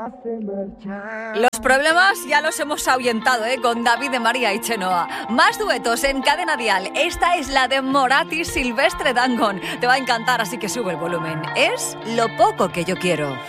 Los problemas ya los hemos ahuyentado, con David de María y Chenoa. Más duetos en Cadena Dial. Esta es la de Morat y Silvestre Dangond. Te va a encantar, así que sube el volumen. Es Lo poco que yo quiero.